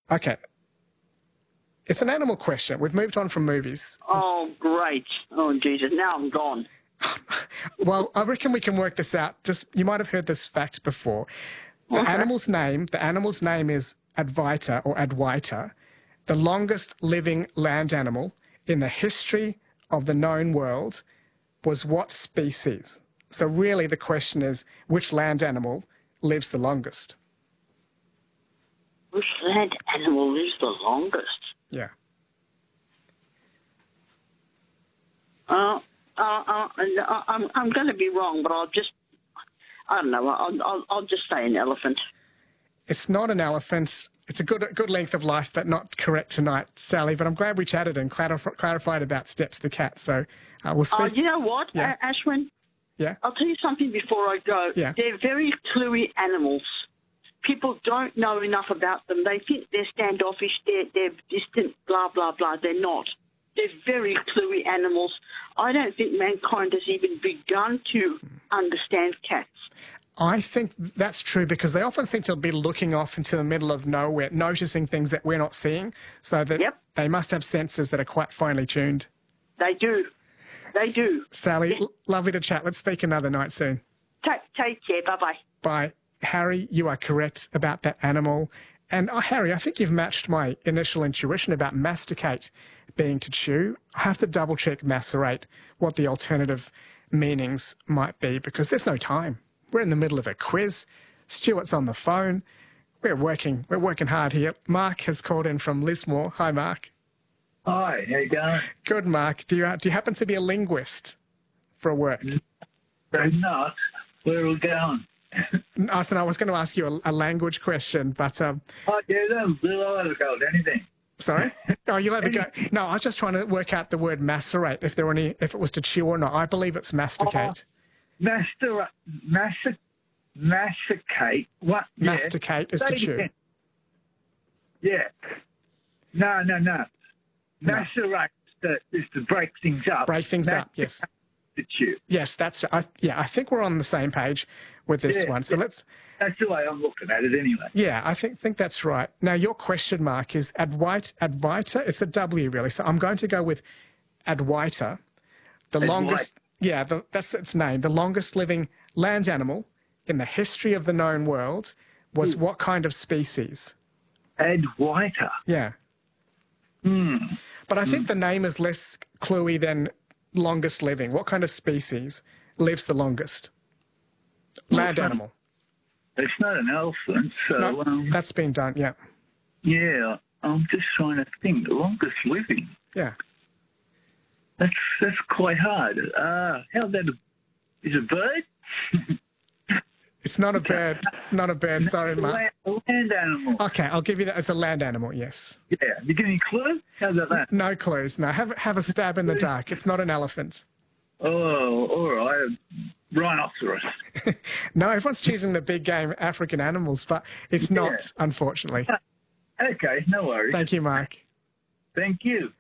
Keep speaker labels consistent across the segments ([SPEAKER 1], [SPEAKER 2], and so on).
[SPEAKER 1] Okay. It's an animal question. We've moved on from movies.
[SPEAKER 2] Oh, great. Oh, Jesus. Now I'm gone.
[SPEAKER 1] Well, I reckon we can work this out. You might have heard this fact before. The animal's name is Advaita or Adwaita, the longest living land animal in the history of the known world was what species? So really the question is, which land animal lives the longest?
[SPEAKER 2] Which land animal lives the longest?
[SPEAKER 1] Yeah.
[SPEAKER 2] I'm going to be wrong, but I don't know. I'll just say an elephant.
[SPEAKER 1] It's not an elephant. It's a good length of life, but not correct tonight, Sally. But I'm glad we chatted and clarified about Steps the cat. So we'll speak.
[SPEAKER 2] You know what,
[SPEAKER 1] Yeah.
[SPEAKER 2] Ashwin?
[SPEAKER 1] Yeah.
[SPEAKER 2] I'll tell you something before I go.
[SPEAKER 1] Yeah.
[SPEAKER 2] They're very cluey animals. People don't know enough about them. They think they're standoffish, they're distant, blah, blah, blah. They're not. They're very cluey animals. I don't think mankind has even begun to understand cats.
[SPEAKER 1] I think that's true because they often seem to be looking off into the middle of nowhere, noticing things that we're not seeing, so that they must have senses that are quite finely tuned.
[SPEAKER 2] They do. They do.
[SPEAKER 1] Sally, lovely to chat. Let's speak another night soon.
[SPEAKER 2] Take care. Bye-bye.
[SPEAKER 1] Bye. Harry, you are correct about that animal. And Harry, I think you've matched my initial intuition about masticate being to chew. I have to double-check macerate, what the alternative meanings might be, because there's no time. We're in the middle of a quiz. Stuart's on the phone. We're working hard here. Mark has called in from Lismore. Hi, Mark.
[SPEAKER 3] Hi, how you going?
[SPEAKER 1] Good, Mark. Do you happen to be a linguist for work?
[SPEAKER 3] I'm not. Where are we going?
[SPEAKER 1] I was going to ask you a language question, but...
[SPEAKER 3] Oh, yeah, that'll go with anything.
[SPEAKER 1] Sorry? Oh, you'll have to go. No, I was just trying to work out the word macerate, if it was to chew or not. I believe it's masticate.
[SPEAKER 3] Masticate. What?
[SPEAKER 1] Masticate is to chew.
[SPEAKER 3] Again. Yeah. No. Macerate is to break things up.
[SPEAKER 1] Break things up, yes.
[SPEAKER 3] To chew.
[SPEAKER 1] Yes, that's... I think we're on the same page with this one. So let's...
[SPEAKER 3] That's the way I'm looking at it anyway.
[SPEAKER 1] Yeah, I think that's right. Now, your question mark is Adwaita. It's a W, really. So I'm going to go with Adwaita, the longest... Yeah, that's its name. The longest living land animal in the history of the known world was what kind of species?
[SPEAKER 3] Adwaita.
[SPEAKER 1] Yeah. But I think the name is less cluey than longest living. What kind of species lives the longest? Land animal.
[SPEAKER 3] It's not an elephant, so...
[SPEAKER 1] No, that's been done, yeah.
[SPEAKER 3] Yeah, I'm just trying to think. The longest living.
[SPEAKER 1] Yeah.
[SPEAKER 3] That's quite hard. How about is it a bird?
[SPEAKER 1] It's not a bird. Not a bird. Sorry, Mark.
[SPEAKER 3] A land animal.
[SPEAKER 1] Okay, I'll give you that as a land animal, yes.
[SPEAKER 3] Yeah. You get any clue? How about that?
[SPEAKER 1] No clues, no. Have a stab in the dark. It's not an elephant.
[SPEAKER 3] Oh, all right. Rhinoceros.
[SPEAKER 1] No, everyone's choosing the big game African animals, but it's not, unfortunately.
[SPEAKER 3] Okay, no worries.
[SPEAKER 1] Thank you, Mark.
[SPEAKER 3] Thank you.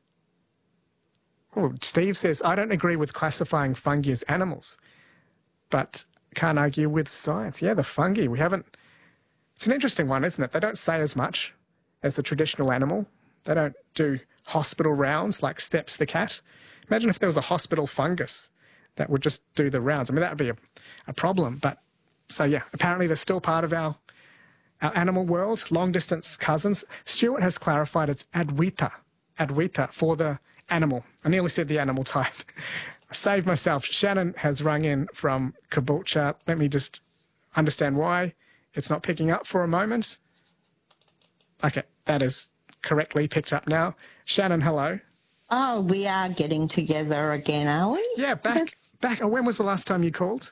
[SPEAKER 1] Oh, Steve says, I don't agree with classifying fungi as animals, but can't argue with science. Yeah, the fungi, it's an interesting one, isn't it? They don't say as much as the traditional animal. They don't do hospital rounds like Steps the cat. Imagine if there was a hospital fungus that would just do the rounds. I mean, that would be a problem. But so, yeah, apparently they're still part of our animal world, long-distance cousins. Stuart has clarified it's Adwaita for the animal. I nearly said the animal type. I saved myself. Shannon has rung in from Caboolture. Let me just understand why it's not picking up for a moment. Okay, that is correctly picked up now. Shannon, hello.
[SPEAKER 4] Oh, we are getting together again, are we?
[SPEAKER 1] Yeah, back. Oh, when was the last time you called?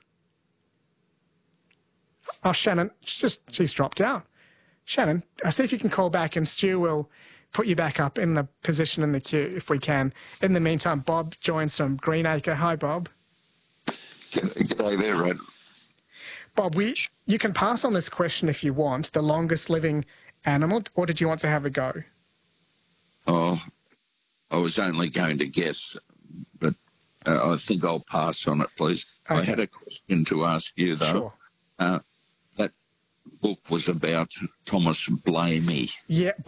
[SPEAKER 1] Oh, Shannon, she's dropped out. Shannon, see if you can call back and Stu will put you back up in the position in the queue if we can. In the meantime, Bob joins from Greenacre. Hi, Bob.
[SPEAKER 5] G'day there, Red.
[SPEAKER 1] Bob, you can pass on this question if you want, the longest living animal, or did you want to have a go?
[SPEAKER 5] Oh, I was only going to guess, but I think I'll pass on it, please. Okay. I had a question to ask you, though.
[SPEAKER 1] Sure.
[SPEAKER 5] That book was about Thomas Blamey.
[SPEAKER 1] Yeah,